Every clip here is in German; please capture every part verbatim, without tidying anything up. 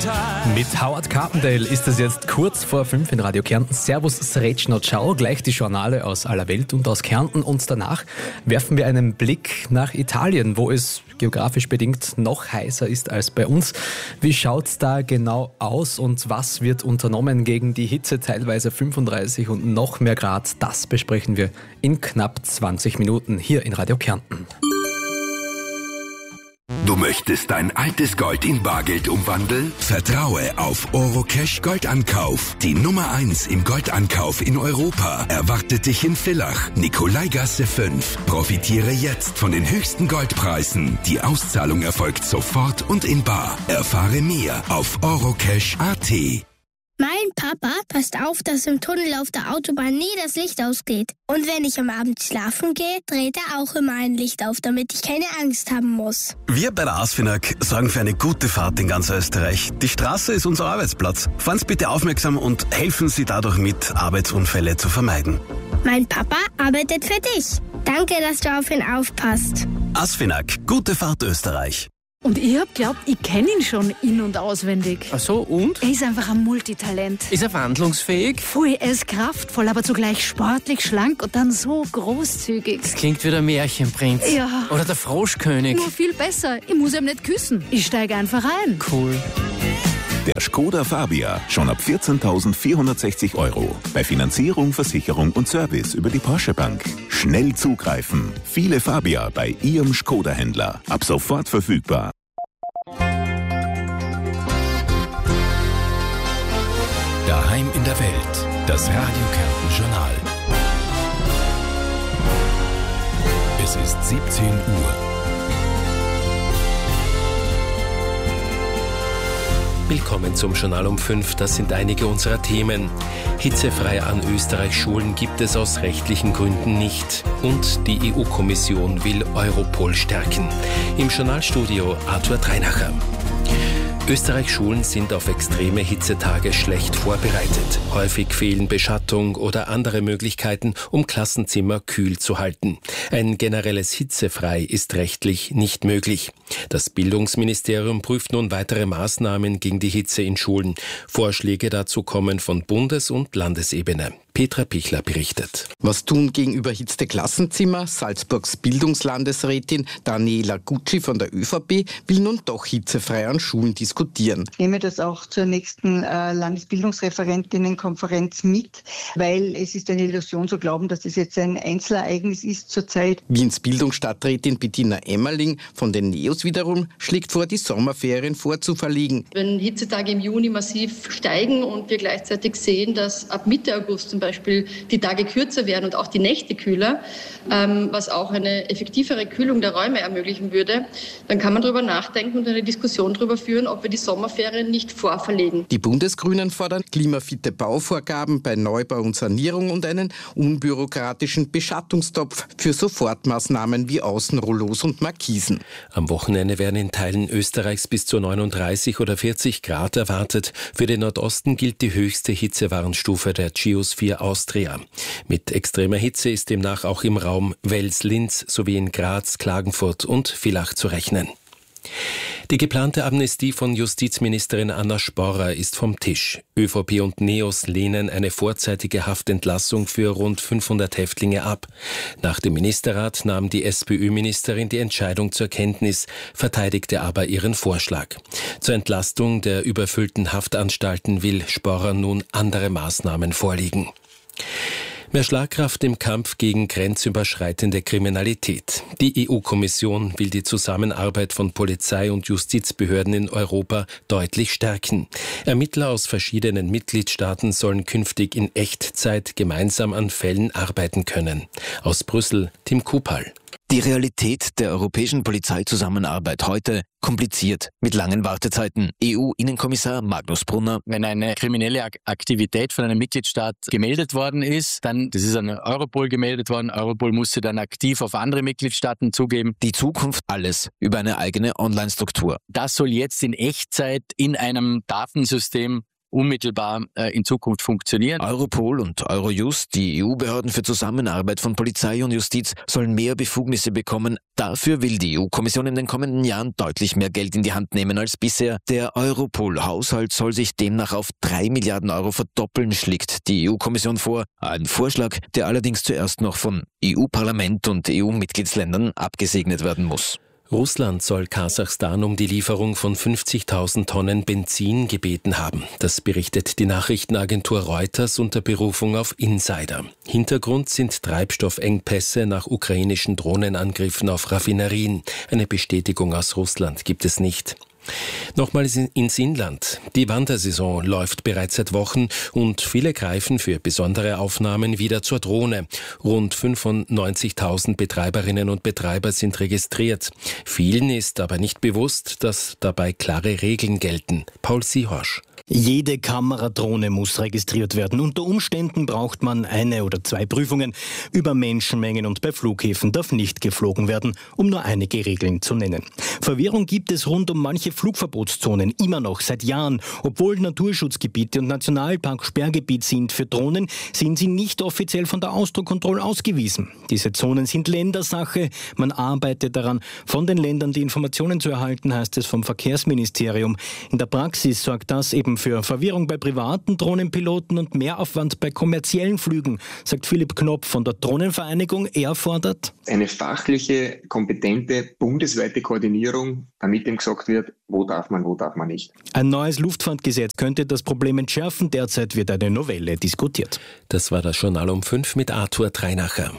Mit Howard Carpendale ist es jetzt kurz vor fünf in Radio Kärnten. Servus, Srečna, ciao. Gleich die Journale aus aller Welt und aus Kärnten. Und danach werfen wir einen Blick nach Italien, wo es geografisch bedingt noch heißer ist als bei uns. Wie schaut's da genau aus und was wird unternommen gegen die Hitze, teilweise fünfunddreißig und noch mehr Grad? Das besprechen wir in knapp zwanzig Minuten hier in Radio Kärnten. Du möchtest dein altes Gold in Bargeld umwandeln? Vertraue auf Orocash Goldankauf. Die Nummer eins im Goldankauf in Europa erwartet dich in Villach, Nikolaigasse fünf. Profitiere jetzt von den höchsten Goldpreisen. Die Auszahlung erfolgt sofort und in bar. Erfahre mehr auf orocash punkt at. Mein Papa passt auf, dass im Tunnel auf der Autobahn nie das Licht ausgeht. Und wenn ich am Abend schlafen gehe, dreht er auch immer ein Licht auf, damit ich keine Angst haben muss. Wir bei der ASFINAG sorgen für eine gute Fahrt in ganz Österreich. Die Straße ist unser Arbeitsplatz. Fahren Sie bitte aufmerksam und helfen Sie dadurch mit, Arbeitsunfälle zu vermeiden. Mein Papa arbeitet für dich. Danke, dass du auf ihn aufpasst. ASFINAG, gute Fahrt Österreich. Und ich hab glaubt, ich kenne ihn schon in- und auswendig. Ach so, und? Er ist einfach ein Multitalent. Ist er wandlungsfähig? Voll, er ist kraftvoll, aber zugleich sportlich, schlank und dann so großzügig. Das klingt wie der Märchenprinz. Ja. Oder der Froschkönig. Nur viel besser. Ich muss ihm nicht küssen. Ich steige einfach ein. Cool. Der Skoda Fabia, schon ab vierzehntausendvierhundertsechzig Euro. Bei Finanzierung, Versicherung und Service über die Porsche Bank. Schnell zugreifen. Viele Fabia bei Ihrem Skoda-Händler. Ab sofort verfügbar. Daheim in der Welt. Das Radio Kärnten Journal. Es ist siebzehn Uhr. Willkommen zum Journal um fünf. Das sind einige unserer Themen. Hitzefrei an Österreich-Schulen gibt es aus rechtlichen Gründen nicht. Und die E U-Kommission will Europol stärken. Im Journalstudio Arthur Dreinacher. Österreich-Schulen sind auf extreme Hitzetage schlecht vorbereitet. Häufig fehlen Beschattung oder andere Möglichkeiten, um Klassenzimmer kühl zu halten. Ein generelles Hitzefrei ist rechtlich nicht möglich. Das Bildungsministerium prüft nun weitere Maßnahmen gegen die Hitze in Schulen. Vorschläge dazu kommen von Bundes- und Landesebene. Petra Pichler berichtet. Was tun gegen überhitzte Klassenzimmer? Salzburgs Bildungslandesrätin Daniela Gucci von der ÖVP will nun doch hitzefrei an Schulen diskutieren. Ich nehme das auch zur nächsten äh, Landesbildungsreferentinnenkonferenz mit, weil es ist eine Illusion zu glauben, dass das jetzt ein Einzelereignis ist zurzeit. Wiens Bildungsstadträtin Bettina Emmerling von den NEOS wiederum schlägt vor, die Sommerferien vorzuverlegen. Wenn Hitzetage im Juni massiv steigen und wir gleichzeitig sehen, dass ab Mitte August zum Beispiel die Tage kürzer werden und auch die Nächte kühler, ähm, was auch eine effektivere Kühlung der Räume ermöglichen würde, dann kann man darüber nachdenken und eine Diskussion darüber führen, ob wir die Sommerferien nicht vorverlegen. Die Bundesgrünen fordern klimafitte Bauvorgaben bei Neubau und Sanierung und einen unbürokratischen Beschattungstopf für Sofortmaßnahmen wie Außenrollos und Markisen. Am Wochenende werden in Teilen Österreichs bis zu neununddreißig oder vierzig Grad erwartet. Für den Nordosten gilt die höchste Hitzewarnstufe der Geosphere Austria. Mit extremer Hitze ist demnach auch im Raum Wels-Linz sowie in Graz, Klagenfurt und Villach zu rechnen. Die geplante Amnestie von Justizministerin Anna Sporrer ist vom Tisch. ÖVP und NEOS lehnen eine vorzeitige Haftentlassung für rund fünfhundert Häftlinge ab. Nach dem Ministerrat nahm die SPÖ-Ministerin die Entscheidung zur Kenntnis, verteidigte aber ihren Vorschlag. Zur Entlastung der überfüllten Haftanstalten will Sporrer nun andere Maßnahmen vorlegen. Mehr Schlagkraft im Kampf gegen grenzüberschreitende Kriminalität. Die E U-Kommission will die Zusammenarbeit von Polizei und Justizbehörden in Europa deutlich stärken. Ermittler aus verschiedenen Mitgliedstaaten sollen künftig in Echtzeit gemeinsam an Fällen arbeiten können. Aus Brüssel, Tim Kupal. Die Realität der europäischen Polizeizusammenarbeit heute kompliziert mit langen Wartezeiten. E U-Innenkommissar Magnus Brunner. Wenn eine kriminelle Aktivität von einem Mitgliedstaat gemeldet worden ist, dann, das ist an Europol gemeldet worden, Europol muss sie dann aktiv auf andere Mitgliedstaaten zugeben. Die Zukunft alles über eine eigene Online-Struktur. Das soll jetzt in Echtzeit in einem Datensystem unmittelbar äh, in Zukunft funktionieren. Europol und Eurojust, die E U-Behörden für Zusammenarbeit von Polizei und Justiz, sollen mehr Befugnisse bekommen. Dafür will die E U-Kommission in den kommenden Jahren deutlich mehr Geld in die Hand nehmen als bisher. Der Europol-Haushalt soll sich demnach auf drei Milliarden Euro verdoppeln, schlägt die E U-Kommission vor. Ein Vorschlag, der allerdings zuerst noch von E U-Parlament und E U-Mitgliedsländern abgesegnet werden muss. Russland soll Kasachstan um die Lieferung von fünfzigtausend Tonnen Benzin gebeten haben. Das berichtet die Nachrichtenagentur Reuters unter Berufung auf Insider. Hintergrund sind Treibstoffengpässe nach ukrainischen Drohnenangriffen auf Raffinerien. Eine Bestätigung aus Russland gibt es nicht. Nochmals ins Inland. Die Wandersaison läuft bereits seit Wochen und viele greifen für besondere Aufnahmen wieder zur Drohne. Rund fünfundneunzigtausend Betreiberinnen und Betreiber sind registriert. Vielen ist aber nicht bewusst, dass dabei klare Regeln gelten. Paul Siehorsch. Jede Kameradrohne muss registriert werden. Unter Umständen braucht man eine oder zwei Prüfungen über Menschenmengen und bei Flughäfen darf nicht geflogen werden, um nur einige Regeln zu nennen. Verwirrung gibt es rund um manche Flugverbotszonen immer noch seit Jahren. Obwohl Naturschutzgebiete und Nationalpark Sperrgebiet sind für Drohnen, sind sie nicht offiziell von der Austrokontroll ausgewiesen. Diese Zonen sind Ländersache. Man arbeitet daran, von den Ländern die Informationen zu erhalten, heißt es vom Verkehrsministerium. In der Praxis sorgt das eben für Verwirrung bei privaten Drohnenpiloten und Mehraufwand bei kommerziellen Flügen, sagt Philipp Knopf von der Drohnenvereinigung. Er fordert eine fachliche, kompetente, bundesweite Koordinierung, damit ihm gesagt wird, wo darf man, wo darf man nicht. Ein neues Luftfahrtgesetz könnte das Problem entschärfen. Derzeit wird eine Novelle diskutiert. Das war das Journal um fünf mit Arthur Treinacher.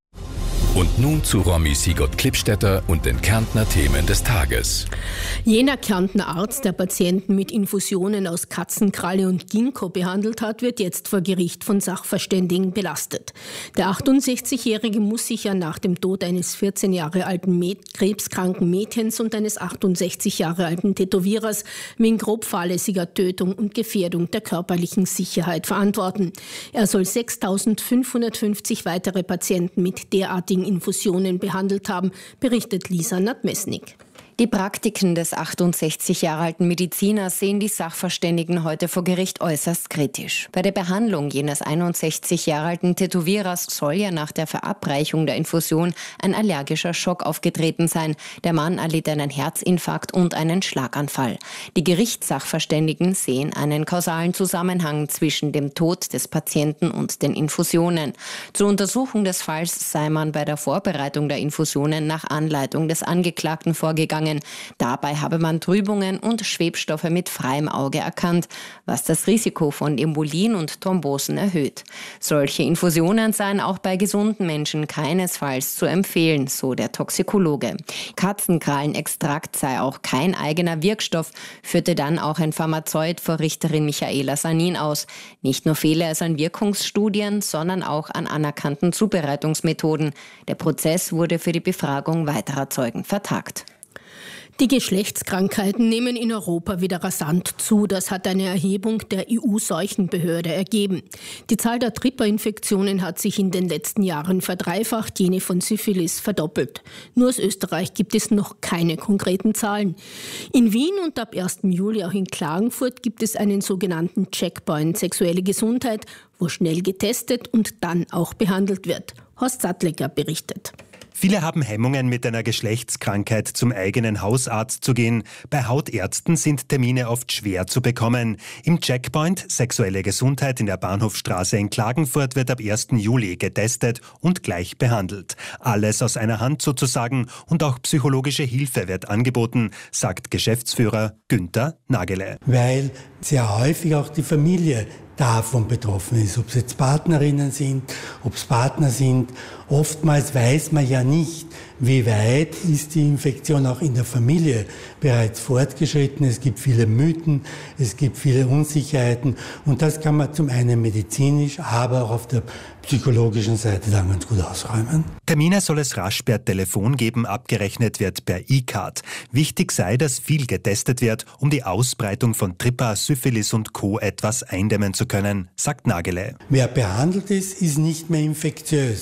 Und nun zu Romy Sigurd-Klippstätter und den Kärntner Themen des Tages. Jener Kärntner Arzt, der Patienten mit Infusionen aus Katzenkralle und Ginkgo behandelt hat, wird jetzt vor Gericht von Sachverständigen belastet. Der achtundsechzigjährige muss sich ja nach dem Tod eines vierzehn Jahre alten Mäd- krebskranken Mädchens und eines achtundsechzig Jahre alten Tätowierers wegen grob fahrlässiger Tötung und Gefährdung der körperlichen Sicherheit verantworten. Er soll sechstausendfünfhundertfünfzig weitere Patienten mit derartigen Infusionen behandelt haben, berichtet Lisa Nadmesnik. Die Praktiken des achtundsechzig Jahre alten Mediziners sehen die Sachverständigen heute vor Gericht äußerst kritisch. Bei der Behandlung jenes einundsechzig Jahre alten Tätowierers soll ja nach der Verabreichung der Infusion ein allergischer Schock aufgetreten sein. Der Mann erlitt einen Herzinfarkt und einen Schlaganfall. Die Gerichtssachverständigen sehen einen kausalen Zusammenhang zwischen dem Tod des Patienten und den Infusionen. Zur Untersuchung des Falls sei man bei der Vorbereitung der Infusionen nach Anleitung des Angeklagten vorgegangen. Dabei habe man Trübungen und Schwebstoffe mit freiem Auge erkannt, was das Risiko von Embolien und Thrombosen erhöht. Solche Infusionen seien auch bei gesunden Menschen keinesfalls zu empfehlen, so der Toxikologe. Katzenkrallenextrakt sei auch kein eigener Wirkstoff, führte dann auch ein Pharmazeut vor Richterin Michaela Sanin aus. Nicht nur fehle es an Wirkungsstudien, sondern auch an anerkannten Zubereitungsmethoden. Der Prozess wurde für die Befragung weiterer Zeugen vertagt. Die Geschlechtskrankheiten nehmen in Europa wieder rasant zu. Das hat eine Erhebung der E U-Seuchenbehörde ergeben. Die Zahl der Tripper-Infektionen hat sich in den letzten Jahren verdreifacht, jene von Syphilis verdoppelt. Nur aus Österreich gibt es noch keine konkreten Zahlen. In Wien und ab ersten Juli auch in Klagenfurt gibt es einen sogenannten Checkpoint Sexuelle Gesundheit, wo schnell getestet und dann auch behandelt wird. Horst Sattlecker berichtet. Viele haben Hemmungen, mit einer Geschlechtskrankheit zum eigenen Hausarzt zu gehen. Bei Hautärzten sind Termine oft schwer zu bekommen. Im Checkpoint Sexuelle Gesundheit in der Bahnhofstraße in Klagenfurt wird ab ersten Juli getestet und gleich behandelt. Alles aus einer Hand sozusagen und auch psychologische Hilfe wird angeboten, sagt Geschäftsführer Günther Nagele. Weil sehr häufig auch die Familie davon betroffen ist, ob es jetzt Partnerinnen sind, ob es Partner sind. Oftmals weiß man ja nicht, wie weit ist die Infektion auch in der Familie bereits fortgeschritten. Es gibt viele Mythen, es gibt viele Unsicherheiten und das kann man zum einen medizinisch, aber auch auf der psychologischen Seite dann ganz gut ausräumen. Termine soll es rasch per Telefon geben, abgerechnet wird per E-Card. Wichtig sei, dass viel getestet wird, um die Ausbreitung von Tripper, Syphilis und Co. etwas eindämmen zu können, sagt Nagele. Wer behandelt ist, ist nicht mehr infektiös.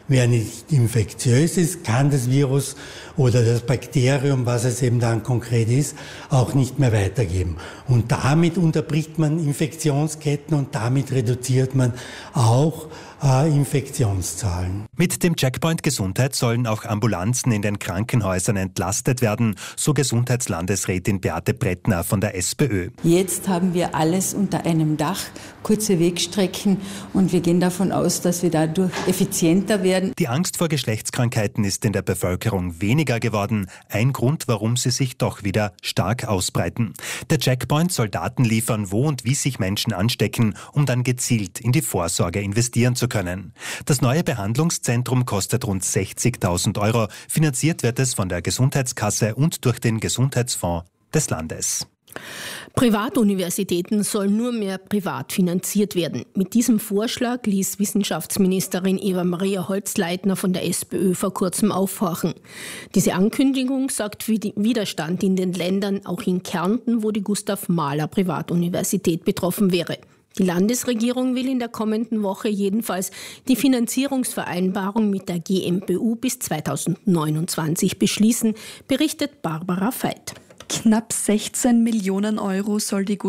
wer nicht infektiös ist, kann das Virus oder das Bakterium, was es eben dann konkret ist, auch nicht mehr weitergeben. Und damit unterbricht man Infektionsketten und damit reduziert man auch äh, Infektionszahlen. Mit dem Checkpoint Gesundheit sollen auch Ambulanzen in den Krankenhäusern entlastet werden, so Gesundheitslandesrätin Beate Brettner von der SPÖ. Jetzt haben wir alles unter einem Dach, kurze Wegstrecken und wir gehen davon aus, dass wir dadurch effizienter werden. Die Angst vor Geschlechtskrankheiten ist in der Bevölkerung weniger geworden. Ein Grund, warum sie sich doch wieder stark ausbreiten. Der Checkpoint soll Daten liefern, wo und wie sich Menschen anstecken, um dann gezielt in die Vorsorge investieren zu können. Das neue Behandlungszentrum kostet rund sechzigtausend Euro. Finanziert wird es von der Gesundheitskasse und durch den Gesundheitsfonds des Landes. Privatuniversitäten sollen nur mehr privat finanziert werden. Mit diesem Vorschlag ließ Wissenschaftsministerin Eva-Maria Holzleitner von der SPÖ vor kurzem aufhorchen. Diese Ankündigung sorgt für Widerstand in den Ländern, auch in Kärnten, wo die Gustav-Mahler-Privatuniversität betroffen wäre. Die Landesregierung will in der kommenden Woche jedenfalls die Finanzierungsvereinbarung mit der G M P U bis zweitausendneunundzwanzig beschließen, berichtet Barbara Veit. Knapp sechzehn Millionen Euro soll die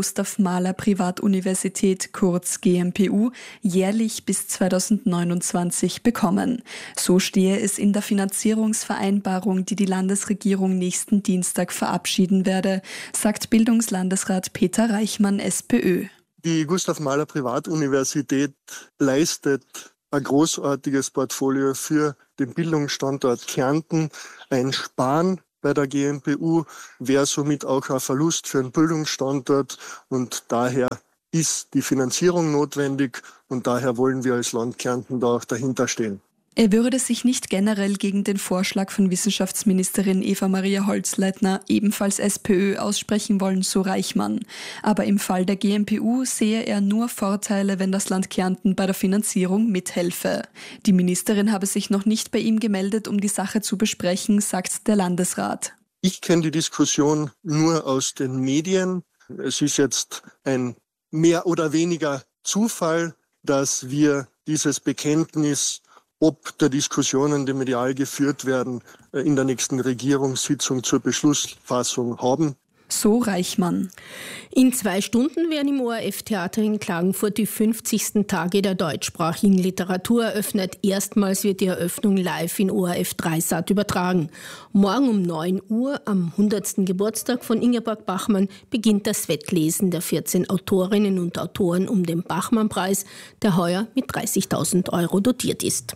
Gustav-Mahler-Privatuniversität, kurz G M P U, jährlich bis zweitausendneunundzwanzig bekommen. So stehe es in der Finanzierungsvereinbarung, die die Landesregierung nächsten Dienstag verabschieden werde, sagt Bildungslandesrat Peter Reichmann, SPÖ. Die Gustav-Mahler-Privatuniversität leistet ein großartiges Portfolio für den Bildungsstandort Kärnten. Ein Sparen bei der G M P U wäre somit auch ein Verlust für einen Bildungsstandort und daher ist die Finanzierung notwendig und daher wollen wir als Land Kärnten da auch dahinter stehen. Er würde sich nicht generell gegen den Vorschlag von Wissenschaftsministerin Eva-Maria Holzleitner, ebenfalls SPÖ, aussprechen wollen, so Reichmann. Aber im Fall der G M P U sehe er nur Vorteile, wenn das Land Kärnten bei der Finanzierung mithelfe. Die Ministerin habe sich noch nicht bei ihm gemeldet, um die Sache zu besprechen, sagt der Landesrat. Ich kenne die Diskussion nur aus den Medien. Es ist jetzt ein mehr oder weniger Zufall, dass wir dieses Bekenntnis ob der Diskussionen, die medial geführt werden, in der nächsten Regierungssitzung zur Beschlussfassung haben. So Reichmann. In zwei Stunden werden im O R F-Theater in Klagenfurt die fünfzigsten Tage der deutschsprachigen Literatur eröffnet. Erstmals wird die Eröffnung live in O R F drei Sat übertragen. Morgen um neun Uhr, am hundertsten Geburtstag von Ingeborg Bachmann, beginnt das Wettlesen der vierzehn Autorinnen und Autoren um den Bachmann-Preis, der heuer mit dreißigtausend Euro dotiert ist.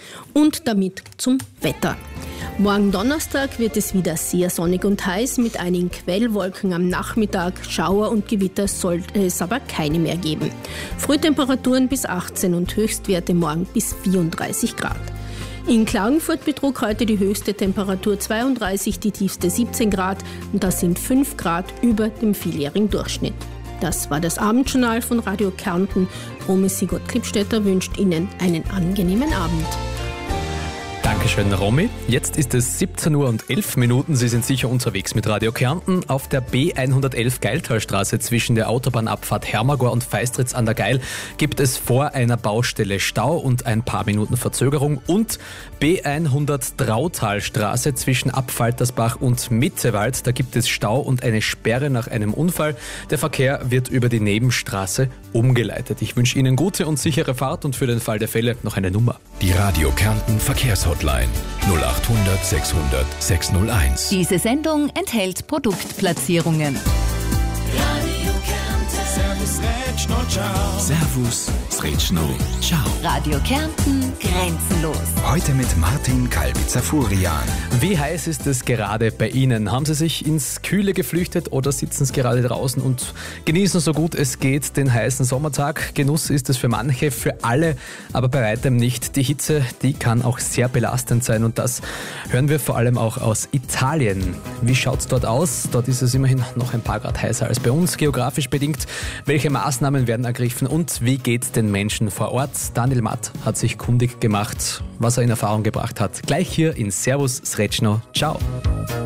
Und damit zum Wetter. Morgen Donnerstag wird es wieder sehr sonnig und heiß mit einigen Quellwolken am Nachmittag. Schauer und Gewitter sollte es aber keine mehr geben. Frühtemperaturen bis achtzehn und Höchstwerte morgen bis vierunddreißig Grad. In Klagenfurt betrug heute die höchste Temperatur zweiunddreißig, die tiefste siebzehn Grad und das sind fünf Grad über dem vieljährigen Durchschnitt. Das war das Abendjournal von Radio Kärnten. Romy Sigurd-Klippstätter wünscht Ihnen einen angenehmen Abend. Dankeschön, Romy. Jetzt ist es siebzehn Uhr und elf Minuten. Sie sind sicher unterwegs mit Radio Kärnten. Auf der B hundertelf Geiltalstraße zwischen der Autobahnabfahrt Hermagor und Feistritz an der Geil gibt es vor einer Baustelle Stau und ein paar Minuten Verzögerung. Und B hundert Trautalstraße zwischen Abfaltersbach und Mitzewald. Da gibt es Stau und eine Sperre nach einem Unfall. Der Verkehr wird über die Nebenstraße umgeleitet. Ich wünsche Ihnen gute und sichere Fahrt und für den Fall der Fälle noch eine Nummer. Die Radio Kärnten Verkehrshotline null achthundert sechshundert sechshunderteins. Diese Sendung enthält Produktplatzierungen. Radio Kärnten. Servus, Retschno, ciao. Servus, Retschno, ciao. Radio Kärnten, grenzenlos. Heute mit Martin Kalbitzer-Furian. Wie heiß ist es gerade bei Ihnen? Haben Sie sich ins Kühle geflüchtet oder sitzen Sie gerade draußen und genießen so gut es geht den heißen Sommertag? Genuss ist es für manche, für alle, aber bei weitem nicht. Die Hitze, die kann auch sehr belastend sein und das hören wir vor allem auch aus Italien. Wie schaut es dort aus? Dort ist es immerhin noch ein paar Grad heißer als bei uns, geografisch bedingt. Welche Maßnahmen werden ergriffen und wie geht es den Menschen vor Ort? Daniel Matt hat sich kundig gemacht, was er in Erfahrung gebracht hat. Gleich hier in Servus Sretschno. Ciao.